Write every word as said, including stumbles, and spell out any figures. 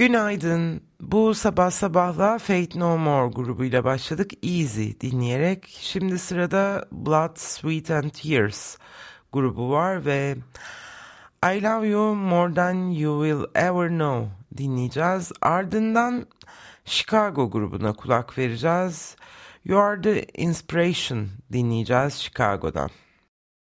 Günaydın. Bu sabah sabahla Faith No More grubuyla başladık. Easy dinleyerek. Şimdi sırada Blood, Sweat and Tears grubu var ve I Love You More Than You Will Ever Know dinleyeceğiz. Ardından Chicago grubuna kulak vereceğiz. You Are The Inspiration dinleyeceğiz Chicago'dan.